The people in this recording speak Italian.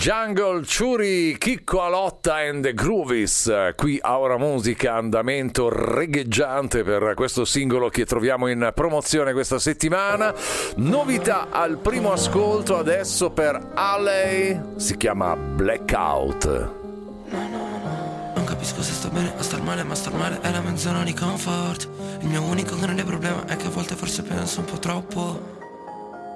Jungle, Ciuri, Chicco Alotta and the Groovies, qui Aura Musica, andamento regheggiante per questo singolo che troviamo in promozione questa settimana. Novità al primo ascolto adesso per Alley, si chiama Blackout. Non capisco se sto bene o star male, ma star male è la mia zona di comfort. Il mio unico grande problema è che a volte forse penso un po' troppo.